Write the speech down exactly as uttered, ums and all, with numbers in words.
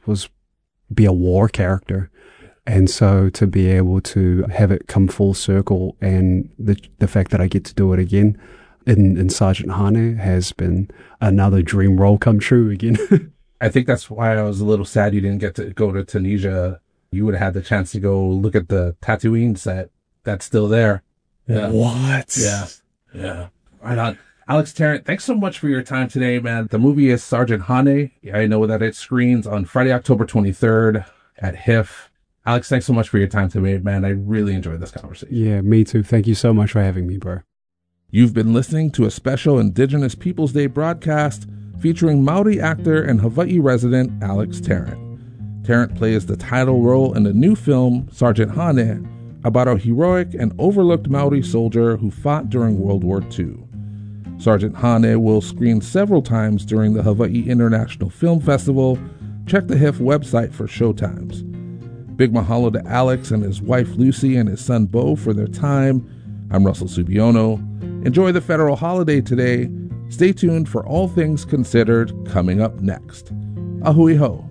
was be a war character. And so to be able to have it come full circle, and the the fact that I get to do it again in, in Sergeant Hane has been another dream role come true again. I think that's why I was a little sad you didn't get to go to Tunisia. You would have had the chance to go look at the Tatooine set. That's still there. Yeah. What? Yeah. Yeah. Right on. Alex Tarrant, thanks so much for your time today, man. The movie is Sergeant Hane. I know that it screens on Friday, October twenty-third at H I F. Alex, thanks so much for your time today, man. I really enjoyed this conversation. Yeah, me too. Thank you so much for having me, bro. You've been listening to a special Indigenous Peoples Day broadcast featuring Maori actor and Hawaii resident Alex Tarrant. Tarrant plays the title role in the new film, Sergeant Hane, about a heroic and overlooked Maori soldier who fought during World War Two. Sergeant Hane will screen several times during the Hawaii International Film Festival. Check the H I F website for showtimes. Big mahalo to Alex and his wife Lucy and his son Bo for their time. I'm Russell Subiono. Enjoy the federal holiday today. Stay tuned for All Things Considered coming up next. Ahui ho.